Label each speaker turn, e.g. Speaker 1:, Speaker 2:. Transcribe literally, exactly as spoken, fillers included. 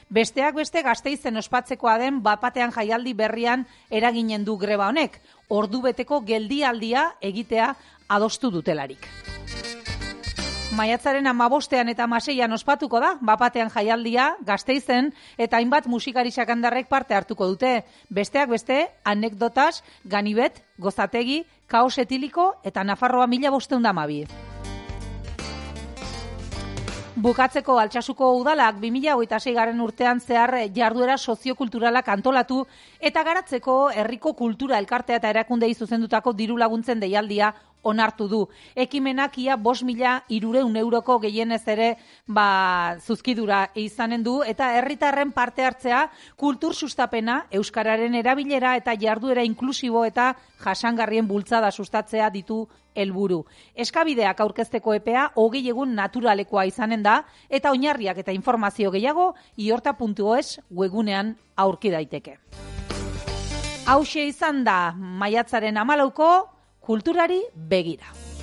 Speaker 1: Besteak beste Gasteizen ospatzekoa den bat-batean jaialdi berrian eraginen du greba honek, ordubeteko geldialdia egitea adostu dutelarik. Maiatzaren hamabostean eta hamaseian ospatuko da, bat-batean jaialdia, Gasteizen, eta hainbat musikari sakandarrek parte hartuko dute. Besteak beste, anekdotas, ganibet, gozategi, kaos etiliko eta Nafarroa mila bosteun da hamabi. Bukatzeko Altsasuko udalak bi mila hogeita seigarren urtean zehar jarduera soziokulturalak antolatu eta garatzeko herriko kultura elkartea eta erakundei zuzendutako diru laguntzen deialdia onartu du. Ekimenak ia bost mila hirurehun euroko gehienez ere ba, zuzkidura izanen du eta herritarren parte hartzea, kultur sustapena, euskararen erabilera eta jarduera inklusibo eta jasangarrien bultzada sustatzea ditu helburu. Eskabideak aurkezteko epea hogei egun naturalekoa izanen da eta oinarriak eta informazio gehiago iorta puntu es webunean aurki daiteke. Hauxe izan da maiatzaren hamalauko kulturari begira.